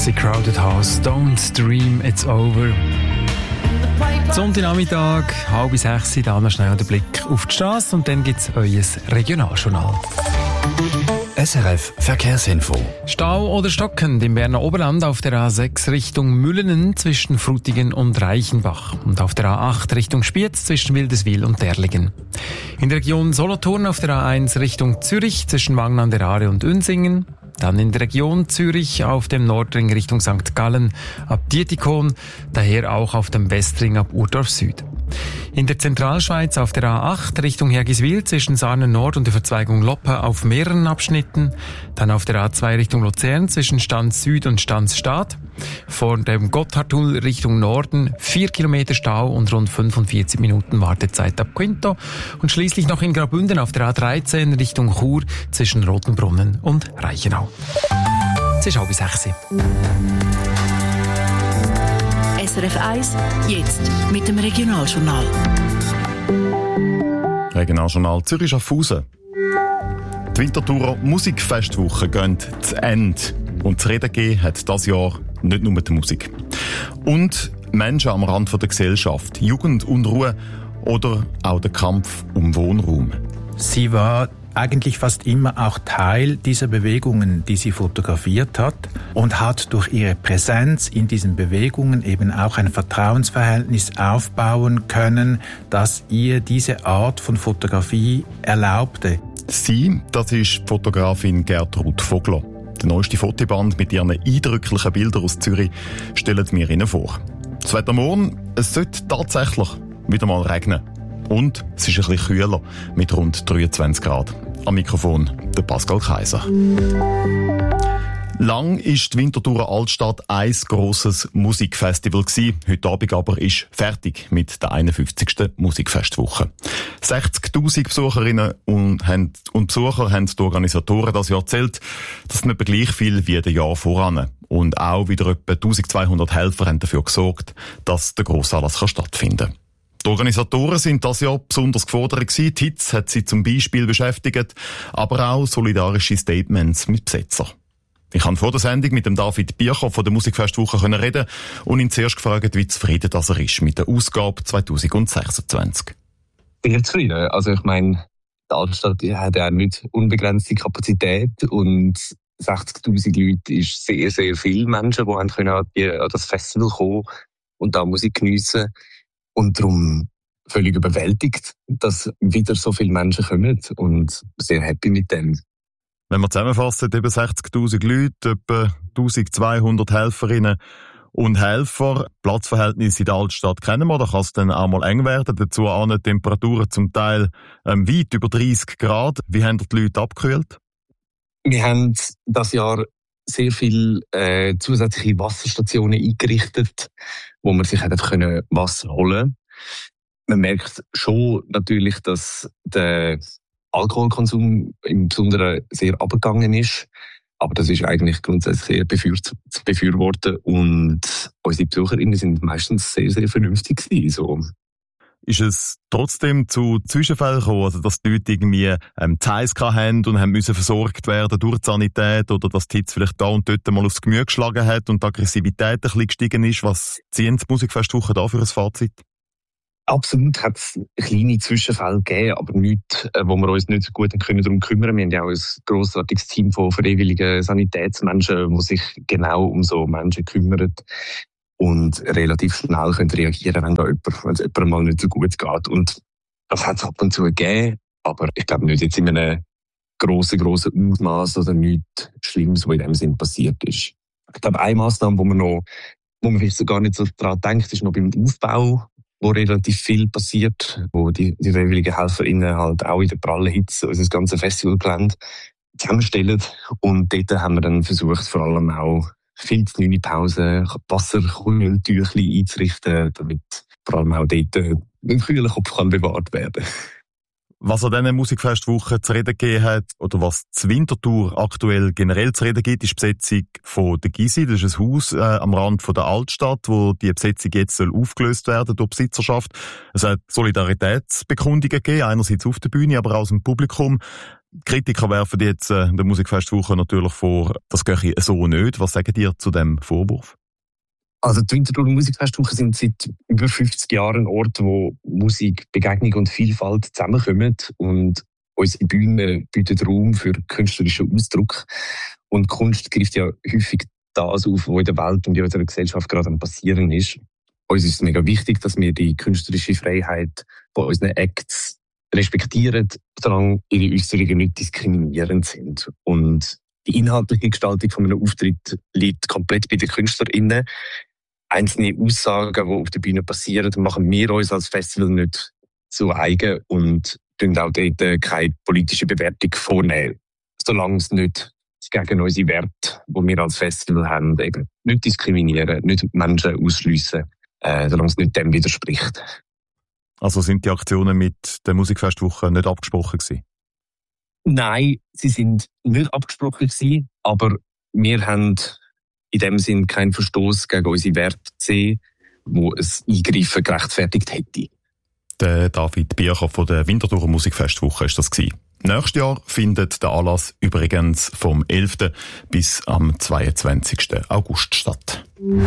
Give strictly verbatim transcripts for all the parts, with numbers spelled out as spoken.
Classic Crowded House, Don't Dream It's Over. Sonntagnachmittag, halb sechs, da noch schnell den Blick auf die Straße und dann gibt es euer Regionaljournal. S R F Verkehrsinfo. Stau oder stockend im Berner Oberland auf der A sechs Richtung Müllenen zwischen Frutigen und Reichenbach und auf der A acht Richtung Spiez zwischen Wildeswil und Derlingen. In der Region Solothurn auf der A eins Richtung Zürich zwischen Wangen an der Aare und Unsingen. Dann in der Region Zürich auf dem Nordring Richtung Sankt Gallen ab Dietikon, daher auch auf dem Westring ab Urdorf Süd. In der Zentralschweiz auf der A acht Richtung Hergiswil zwischen Sarnen Nord und der Verzweigung Loppe auf mehreren Abschnitten. Dann auf der A zwei Richtung Luzern zwischen Stanz Süd und Stanz Stadt. Vor dem Gotthardtunnel Richtung Norden vier Kilometer Stau und rund fünfundvierzig Minuten Wartezeit ab Quinto. Und schließlich noch in Graubünden auf der A dreizehn Richtung Chur zwischen Rotenbrunnen und Reichenau. Es ist halb sechs. S R F eins, jetzt mit dem Regionaljournal. Regionaljournal Zürich-Schaffhausen. Die Winterthurer Musikfestwoche gehen zu Ende. Und zu reden gegeben hat dieses Jahr nicht nur mit der Musik. Und Menschen am Rand der Gesellschaft, Jugendunruhe oder auch der Kampf um Wohnraum. Sie war eigentlich fast immer auch Teil dieser Bewegungen, die sie fotografiert hat und hat durch ihre Präsenz in diesen Bewegungen eben auch ein Vertrauensverhältnis aufbauen können, das ihr diese Art von Fotografie erlaubte. Sie, das ist die Fotografin Gertrud Vogler. Der neueste Fotoband mit ihren eindrücklichen Bildern aus Zürich stellen wir Ihnen vor. Das Wetter morgen, es sollte tatsächlich wieder mal regnen. Und es ist ein bisschen kühler mit rund dreiundzwanzig Grad. Am Mikrofon der Pascal Kaiser. Lang ist die Winterthurer Altstadt ein grosses Musikfestival gewesen. Heute Abend aber ist fertig mit der einundfünfzigsten Musikfestwoche. sechzigtausend Besucherinnen und, und Besucher haben die Organisatoren das Jahr erzählt. Das sind etwa gleich viel wie das Jahr voran. Und auch wieder etwa eintausendzweihundert Helfer haben dafür gesorgt, dass der Grossanlass stattfinden kann. Die Organisatoren sind das Jahr besonders gefordert gewesen. Die Hits hat sie zum Beispiel beschäftigt, aber auch solidarische Statements mit Besetzer. Ich habe vor der Sendung mit dem David Bircher von der Musikfestwoche reden und ihn zuerst gefragt, wie zufrieden das er ist mit der Ausgabe zwanzig sechsundzwanzig. Sehr zufrieden. Also ich meine, die Altstadt hat ja nicht unbegrenzte Kapazität und sechzigtausend Leute ist sehr, sehr viele Menschen, die an das Festival kommen und da Musik geniessen. Und darum völlig überwältigt, dass wieder so viele Menschen kommen und sehr happy mit dem. Wenn wir zusammenfassen, eben sechzigtausend Leute, etwa eintausendzweihundert Helferinnen und Helfer. Platzverhältnisse in der Altstadt kennen wir, da kann es dann auch mal eng werden. Dazu auch die Temperaturen zum Teil ähm, weit über dreißig Grad. Wie haben die Leute abgekühlt? Wir haben das Jahr sehr viele äh, zusätzliche Wasserstationen eingerichtet, wo man sich einfach können Wasser holen. Man merkt schon natürlich, dass der Alkoholkonsum im Besonderen sehr abgegangen ist. Aber das ist eigentlich grundsätzlich sehr befür- zu befürworten. Und unsere BesucherInnen sind meistens sehr, sehr vernünftig gewesen, so. Ist es trotzdem zu Zwischenfällen gekommen, also dass die Leute irgendwie ähm, Zeiss haben und haben müssen versorgt werden durch die Sanität oder dass die Hitze vielleicht da und dort mal aufs Gemüse geschlagen hat und die Aggressivität ein bisschen gestiegen ist? Was ziehen die Musikfestwochen da für ein Fazit? Absolut hat es kleine Zwischenfälle gegeben, aber nichts, wo wir uns nicht so gut können darum kümmern. Wir haben ja auch ein grossartiges Team von freiwilligen Sanitätsmenschen, die sich genau um so Menschen kümmern und relativ schnell können reagieren, wenn da jemand, wenn es jemandem mal nicht so gut geht. Und das hat es ab und zu gegeben, aber ich glaube nicht jetzt in einem grossen, grossen Ausmaß oder nichts Schlimmes, was in dem Sinn passiert ist. Ich glaube, eine Massnahme, wo man noch, wo man vielleicht so gar nicht so daran denkt, ist noch beim Aufbau, wo relativ viel passiert, wo die, die freiwilligen HelferInnen halt auch in der prallen Hitze unser ganzes Festivalgelände zusammenstellen. Und dort haben wir dann versucht, vor allem auch viel zu kleine Pausen, Wasserkühltüchli einzurichten, damit vor allem auch dort ein kühler Kopf kann bewahrt werden. Was an diesen Musikfestwochen zu reden gegeben hat, oder was zur Winterthur aktuell generell zu reden gibt, ist die Besetzung von der Gysi. Das ist ein Haus äh, am Rand von der Altstadt, wo die Besetzung jetzt soll aufgelöst werden durch Besitzerschaft. Es hat Solidaritätsbekundungen gegeben, einerseits auf der Bühne, aber auch aus dem Publikum. Kritiker werfen jetzt äh, der Musikfestwoche natürlich vor, das gehe so nicht. Was sagen ihr zu dem Vorwurf? Also die Winterthur Musikfestwochen sind seit über fünfzig Jahren ein Ort, wo Musik, Begegnung und Vielfalt zusammenkommen, und unsere Bühne bietet Raum für künstlerischen Ausdruck. Und Kunst greift ja häufig das auf, was in der Welt und in unserer Gesellschaft gerade am passieren ist. Uns ist es mega wichtig, dass wir die künstlerische Freiheit von unseren Acts respektieren, solange ihre Äußerungen nicht diskriminierend sind. Und die inhaltliche Gestaltung von einem Auftritt liegt komplett bei den KünstlerInnen. Einzelne Aussagen, die auf der Bühne passieren, machen wir uns als Festival nicht zu eigen und tun auch dort keine politische Bewertung vornehmen, solange es nicht gegen unsere Werte, die wir als Festival haben, eben nicht diskriminieren, nicht Menschen ausschliessen, äh, solange es nicht dem widerspricht. Also sind die Aktionen mit der Musikfestwoche nicht abgesprochen gewesen? Nein, sie sind nicht abgesprochen gewesen, aber wir haben in dem Sinn keinen Verstoß gegen unsere Werte gesehen, wo ein Eingreifen gerechtfertigt hätte. Der David Bircher von der Winterthur Musikfestwoche ist das gewesen. Nächstes Jahr findet der Anlass übrigens vom elften bis am zweiundzwanzigsten August statt.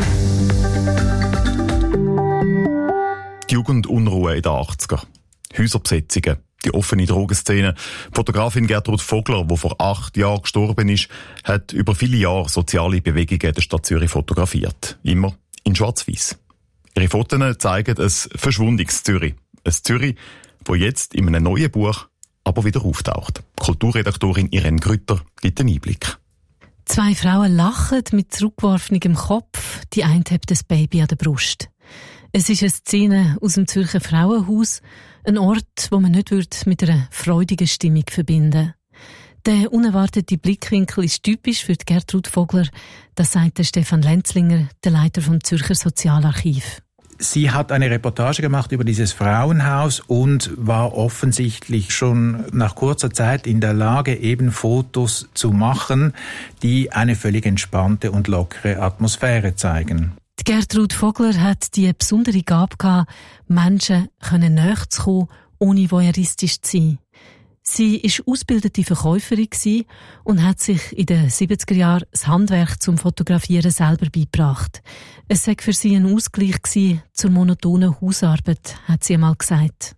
Die Jugendunruhe in den achtziger, Häuserbesetzungen, die offene Drogenszene. Fotografin Gertrud Vogler, die vor acht Jahren gestorben ist, hat über viele Jahre soziale Bewegungen in der Stadt Zürich fotografiert. Immer in Schwarz-Weiß. Ihre Fotos zeigen ein verschwundenes Zürich. Ein Zürich, das jetzt in einem neuen Buch aber wieder auftaucht. Kulturredaktorin Irene Grütter gibt einen Einblick. Zwei Frauen lachen mit zurückgeworfenem Kopf. Die eine hat das Baby an der Brust. Es ist eine Szene aus dem Zürcher Frauenhaus, ein Ort, wo man nicht mit einer freudigen Stimmung verbinden würde. Der unerwartete Blickwinkel ist typisch für die Gertrud Vogler, das sagt der Stefan Lenzlinger, der Leiter vom Zürcher Sozialarchiv. Sie hat eine Reportage gemacht über dieses Frauenhaus und war offensichtlich schon nach kurzer Zeit in der Lage, eben Fotos zu machen, die eine völlig entspannte und lockere Atmosphäre zeigen. Die Gertrud Vogler hat die besondere Gabe gehabt, Menschen näher zu kommen, ohne voyeuristisch zu sein. Sie war ausgebildete Verkäuferin und hat sich in den siebziger Jahren das Handwerk zum Fotografieren selber beigebracht. Es sei für sie ein Ausgleich zur monotonen Hausarbeit, hat sie einmal gesagt.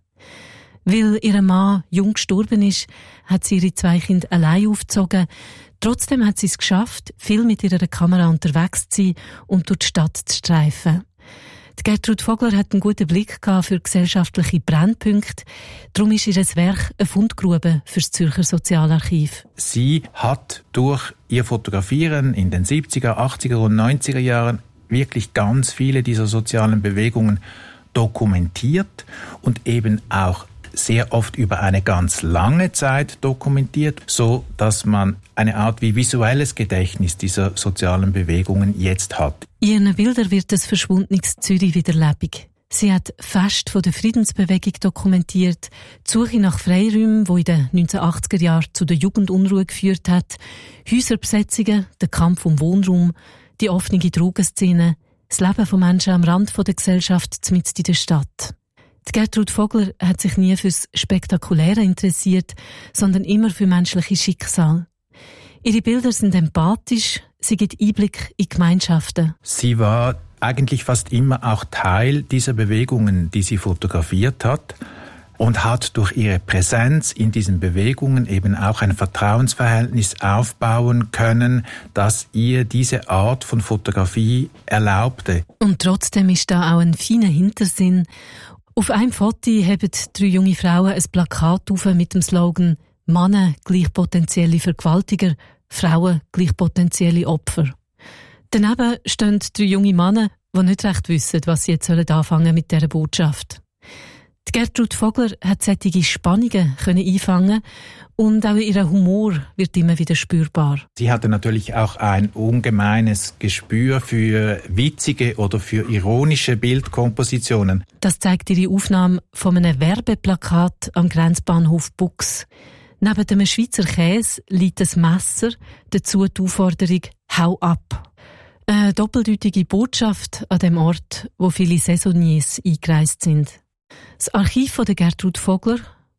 Weil ihr Mann jung gestorben ist, hat sie ihre zwei Kinder allein aufgezogen. Trotzdem hat sie es geschafft, viel mit ihrer Kamera unterwegs zu sein und durch die Stadt zu streifen. Die Gertrud Vogler hat einen guten Blick für gesellschaftliche Brennpunkte. Darum ist ihr Werk eine Fundgrube für das Zürcher Sozialarchiv. Sie hat durch ihr Fotografieren in den siebziger, achtziger und neunziger Jahren wirklich ganz viele dieser sozialen Bewegungen dokumentiert und eben auch sehr oft über eine ganz lange Zeit dokumentiert, so dass man eine Art wie visuelles Gedächtnis dieser sozialen Bewegungen jetzt hat. In ihren Bildern wird das verschwundenes Zürich wieder lebendig. Sie hat Fest von der Friedensbewegung dokumentiert, die Suche nach Freiräumen, die in den neunzehnhundertachtziger Jahren zu der Jugendunruhe geführt hat, Häuserbesetzungen, der Kampf um Wohnraum, die offene Drogenszene, das Leben von Menschen am Rand der Gesellschaft mitten in der Stadt. Die Gertrud Vogler hat sich nie fürs Spektakuläre interessiert, sondern immer für menschliche Schicksal. Ihre Bilder sind empathisch, sie gibt Einblick in Gemeinschaften. Sie war eigentlich fast immer auch Teil dieser Bewegungen, die sie fotografiert hat, und hat durch ihre Präsenz in diesen Bewegungen eben auch ein Vertrauensverhältnis aufbauen können, das ihr diese Art von Fotografie erlaubte. Und trotzdem ist da auch ein feiner Hintersinn. Auf einem Foto haben drei junge Frauen ein Plakat auf mit dem Slogan «Männer gleich potenzielle Vergewaltiger, Frauen gleich potenzielle Opfer». Daneben stehen drei junge Männer, die nicht recht wissen, was sie jetzt anfangen mit dieser Botschaft. Die Gertrud Vogler hat solche Spannungen einfangen und auch ihr Humor wird immer wieder spürbar. Sie hatte natürlich auch ein ungemeines Gespür für witzige oder für ironische Bildkompositionen. Das zeigt ihre Aufnahme von einem Werbeplakat am Grenzbahnhof Bux. Neben dem Schweizer Käse liegt ein Messer, dazu die Aufforderung «Hau ab». Eine doppeldeutige Botschaft an dem Ort, wo viele Saisonniers eingereist sind. Das Archiv von der Gertrud Vogler,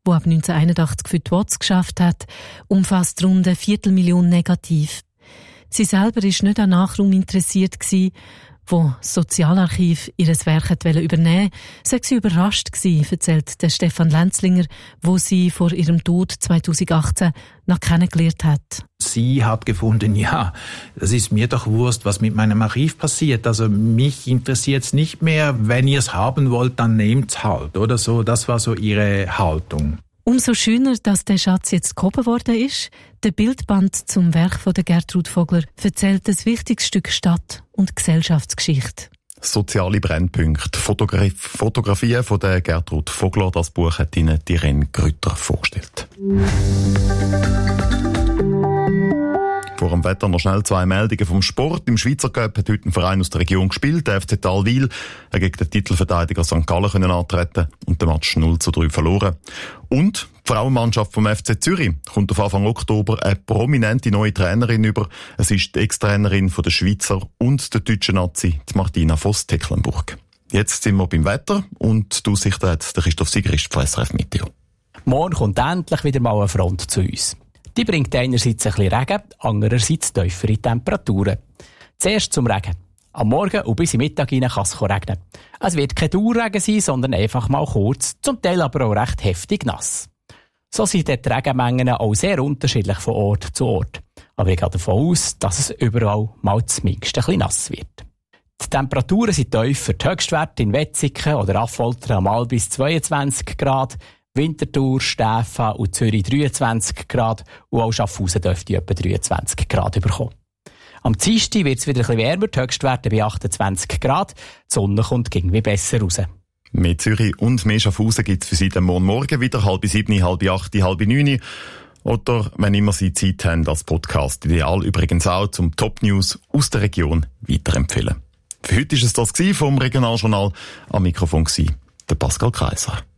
wo ab neunzehnhunderteinundachtzig für die W O Z geschafft hat, umfasst rund eine Viertelmillion Negativ. Sie selber war nicht an Nachruhm interessiert gewesen, wo das Sozialarchiv ihr Werk übernehmen wollte, sei sie überrascht gewesen, erzählt der Stefan Lenzlinger, wo sie vor ihrem Tod zweitausendachtzehn noch kennengelernt hat. Sie hat gefunden, ja, das ist mir doch Wurst, was mit meinem Archiv passiert. Also mich interessiert es nicht mehr. Wenn ihr es haben wollt, dann nehmt's halt, oder so. Das war so ihre Haltung. Umso schöner, dass der Schatz jetzt gehoben worden ist. Der Bildband zum Werk von der Gertrud Vogler erzählt ein wichtiges Stück Stadt- und Gesellschaftsgeschichte. Soziale Brennpunkte, Fotogra- Fotografien von der Gertrud Vogler. Das Buch hat Ihnen Irene Grütter vorgestellt. Vor dem Wetter noch schnell zwei Meldungen vom Sport. Im Schweizer Cup hat heute ein Verein aus der Region gespielt, der F C Talwil. Er gegen den Titelverteidiger Sankt Gallen können antreten und den Match null zu drei verloren. Und die Frauenmannschaft vom F C Zürich kommt auf Anfang Oktober eine prominente neue Trainerin über. Es ist die Ex-Trainerin von der Schweizer und der deutschen Nazi, die Martina Voss-Tecklenburg. Jetzt sind wir beim Wetter und die Aussicht hat der Christoph Sigrist von S R F Meteo. Morgen kommt endlich wieder mal eine Front zu uns. Die bringt einerseits ein bisschen Regen, andererseits tiefere Temperaturen. Zuerst zum Regen. Am Morgen und bis in Mittag hinein kann es regnen. Es wird kein Dauerregen sein, sondern einfach mal kurz, zum Teil aber auch recht heftig nass. So sind die Regenmengen auch sehr unterschiedlich von Ort zu Ort. Aber ich gehe davon aus, dass es überall mal zumindest ein bisschen nass wird. Die Temperaturen sind tiefer. Die Höchstwerte in Wetzikon oder Affoltern mal bis zweiundzwanzig Grad, Winterthur, Stäfa und Zürich dreiundzwanzig Grad und auch Schaffhausen dürfte etwa dreiundzwanzig Grad bekommen. Am Dienstag wird es wieder ein bisschen wärmer, die Höchstwerte bei achtundzwanzig Grad. Die Sonne kommt irgendwie besser raus. Mehr Zürich und mehr Schaffhausen gibt es für Sie dann morgen Morgen wieder, halb sieben, halb acht, halb neun. Oder, wenn immer Sie Zeit haben, das Podcast ideal übrigens auch zum Top-News aus der Region weiterempfehlen. Für heute war es das vom Regionaljournal. Am Mikrofon war der Pascal Kaiser.